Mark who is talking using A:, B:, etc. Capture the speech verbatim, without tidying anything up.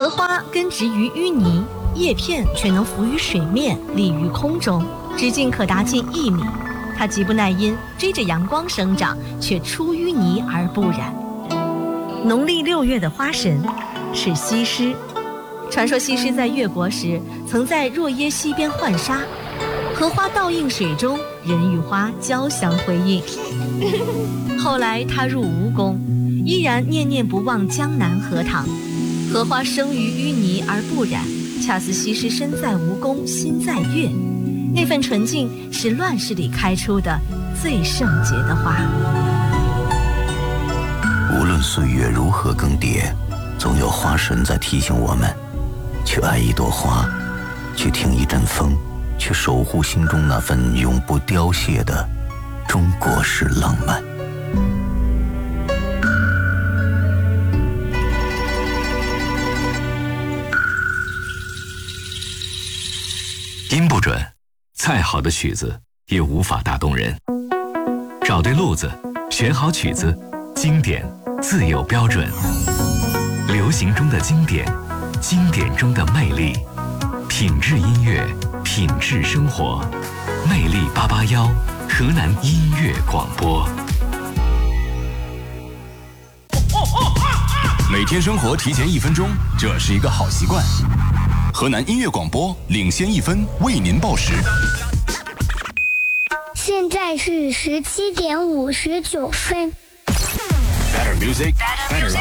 A: 荷花根植于淤泥，叶片却能浮于水面，立于空中，直径可达近一米。它极不耐阴，追着阳光生长，却出淤泥而不染。农历六月的花神是西施。传说西施在越国时，曾在若耶溪边浣纱，荷花倒映水中，人与花交相辉映。后来她入吴宫，依然念念不忘江南荷塘。荷花生于淤泥而不染，恰似西施身在吴宫，心在月。那份纯净是乱世里开出的最圣洁的花。
B: 无论岁月如何更迭，总有花神在提醒我们，去爱一朵花，去听一阵风，去守护心中那份永不凋谢的中国式浪漫。
C: 音不准，再好的曲子也无法打动人。找对路子，选好曲子，经典自有标准。流行中的经典，经典中的魅力，品质音乐，品质生活。魅力八八幺，河南音乐广播。
D: 每天生活提前一分钟，这是一个好习惯。河南音乐广播领先一分，为您报时。
E: 现在是十七点五十九分。
D: Better music, better life.